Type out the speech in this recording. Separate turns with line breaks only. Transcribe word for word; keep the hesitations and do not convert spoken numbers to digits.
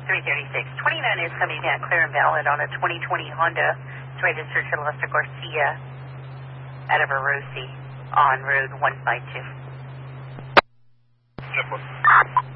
three thirty-six. twenty-nine is coming down clear and valid on a twenty twenty Honda. It's ready to search Alesta Garcia out of Arosi on Road one five two.
Zipper.